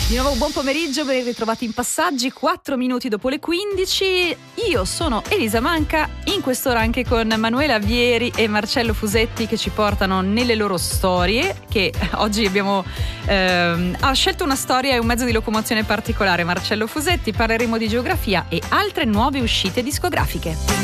Di nuovo buon pomeriggio, ben ritrovati in Passaggi, 4 minuti dopo le 15. Io sono Elisa Manca, in quest'ora anche con Manuela Vieri e Marcello Fusetti che ci portano nelle loro storie, che oggi ha scelto una storia e un mezzo di locomozione particolare. Marcello Fusetti, parleremo di geografia e altre nuove uscite discografiche.